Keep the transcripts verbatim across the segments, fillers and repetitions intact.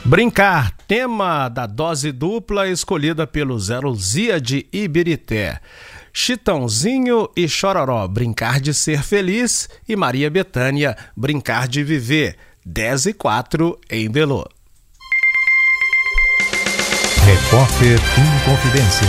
Brincar, tema da dose dupla escolhida pelo Zé Luzia de Ibirité. Chitãozinho e Chororó, Brincar de Ser Feliz, e Maria Bethânia, Brincar de Viver. dez e quatro em Belo. Repórter Inconfidência.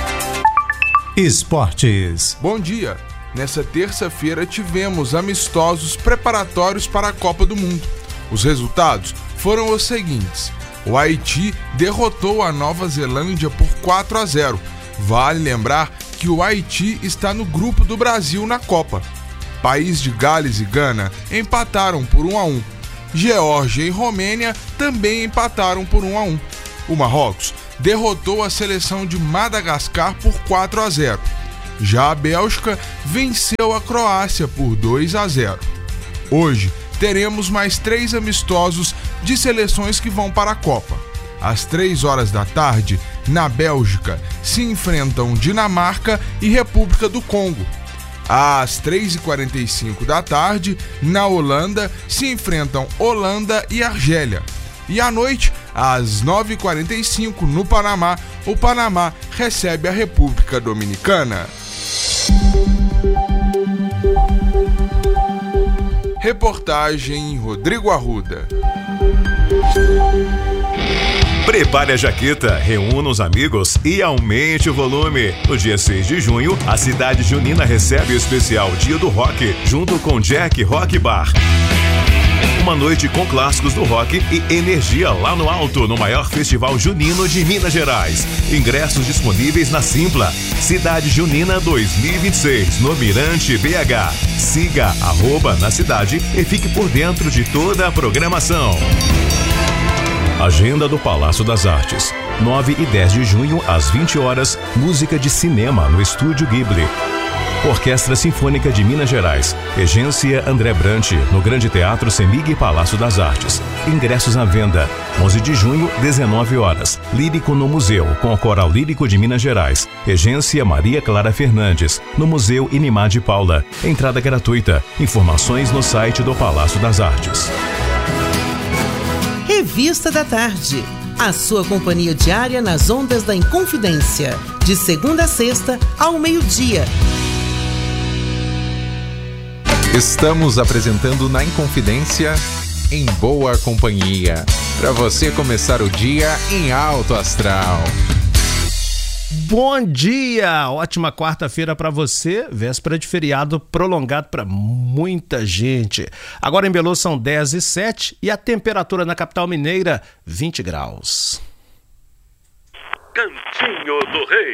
Esportes. Bom dia. Nessa terça-feira tivemos amistosos preparatórios para a Copa do Mundo. Os resultados foram os seguintes: o Haiti derrotou a Nova Zelândia por quatro a zero. Vale lembrar que o Haiti está no grupo do Brasil na Copa. País de Gales e Gana empataram por um a um. Geórgia e Romênia também empataram por um a um. O Marrocos derrotou a seleção de Madagascar por quatro a zero. Já a Bélgica venceu a Croácia por dois a zero. Hoje teremos mais três amistosos de seleções que vão para a Copa. Às três horas da tarde, na Bélgica, se enfrentam Dinamarca e República do Congo. Às três e quarenta e cinco da tarde, na Holanda, se enfrentam Holanda e Argélia. E à noite, às nove e quarenta e cinco, no Panamá, o Panamá recebe a República Dominicana. Reportagem Rodrigo Arruda. Prepare a jaqueta, reúna os amigos e aumente o volume. No dia seis de junho, a cidade junina recebe o especial Dia do Rock, junto com Jack Rock Bar. Uma noite com clássicos do rock e energia lá no alto, no maior festival junino de Minas Gerais. Ingressos disponíveis na Simpla. Cidade Junina dois mil e vinte e seis, no Mirante B H. Siga arroba na cidade e fique por dentro de toda a programação. Agenda do Palácio das Artes. nove e dez de junho, às vinte horas, música de cinema no Estúdio Ghibli. Orquestra Sinfônica de Minas Gerais. Regência André Brant, no Grande Teatro Semig Palácio das Artes. Ingressos à venda. onze de junho, dezenove horas. Lírico no Museu, com o Coral Lírico de Minas Gerais. Regência Maria Clara Fernandes, no Museu Inimar de Paula. Entrada gratuita. Informações no site do Palácio das Artes. Revista da Tarde. A sua companhia diária nas ondas da Inconfidência. De segunda a sexta, ao meio-dia. Estamos apresentando na Inconfidência Em Boa Companhia, para você começar o dia em alto astral. Bom dia! Ótima quarta-feira para você, véspera de feriado prolongado para muita gente. Agora em Belo são dez e sete e a temperatura na capital mineira vinte graus. Cantinho do Rei.